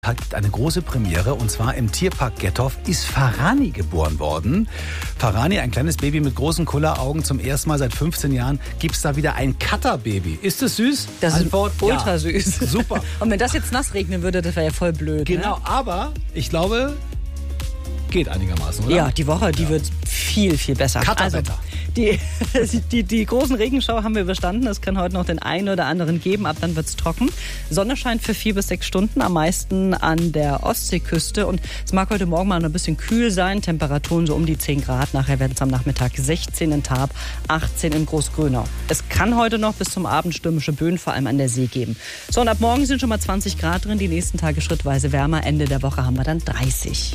Hat eine große Premiere und zwar im Tierpark Gettorf ist Farani geboren worden. Farani, ein kleines Baby mit großen Kulleraugen. Zum ersten Mal seit 15 Jahren gibt es da wieder ein Cutter-Baby. Ist das süß? Das Antwort, ist ultra ja. süß. Super. Und wenn das jetzt nass regnen würde, das wäre ja voll blöd. Genau, Ne? aber ich glaube, geht einigermaßen, oder? Ja, die Woche, die wird viel, viel besser. Cutterwetter. Die großen Regenschauer haben wir überstanden. Es kann heute noch den einen oder anderen geben. Ab dann wird es trocken. Sonne scheint für 4 bis 6 Stunden, am meisten an der Ostseeküste. Und es mag heute Morgen mal noch ein bisschen kühl sein. Temperaturen so um die 10 Grad. Nachher werden es am Nachmittag 16 in Tarp, 18 in Großgrönau. Es kann heute noch bis zum Abend stürmische Böen, vor allem an der See, geben. So, und ab morgen sind schon mal 20 Grad drin. Die nächsten Tage schrittweise wärmer. Ende der Woche haben wir dann 30.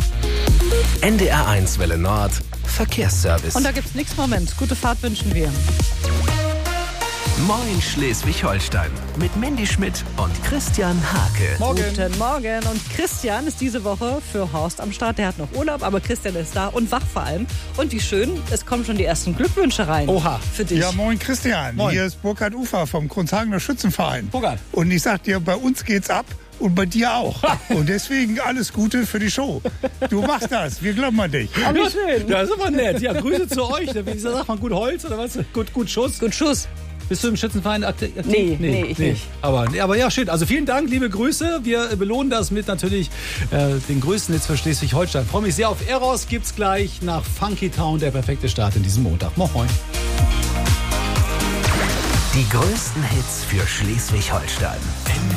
NDR1 Welle Nord, Verkehrsservice. Und da gibt's nichts. Moment. Gute Fahrt wünschen wir. Moin Schleswig-Holstein mit Mandy Schmidt und Christian Hake. Morgen. Guten Morgen. Und Christian ist diese Woche für Horst am Start. Der hat noch Urlaub, aber Christian ist da und wach vor allem. Und wie schön, es kommen schon die ersten Glückwünsche rein. Oha. Für dich. Ja, moin Christian. Moin. Hier ist Burkhard Ufer vom Grundhagener Schützenverein. Burkhard. Und ich sag dir, bei uns geht's ab. Und bei dir auch. Und deswegen alles Gute für die Show. Du machst das, wir glauben an dich. Aber wie schön. Ja, ist aber nett. Ja, Grüße zu euch. Wie sagt man, gut Holz oder was? Gut Schuss. Gut Schuss. Bist du im Schützenverein aktiv? Nee, ich nicht. Aber ja, schön. Also vielen Dank, liebe Grüße. Wir belohnen das mit natürlich den größten Hits für Schleswig-Holstein. Freue mich sehr auf Eros. Gibt's gleich nach Funky Town, der perfekte Start in diesem Montag. Moin. Die größten Hits für Schleswig-Holstein.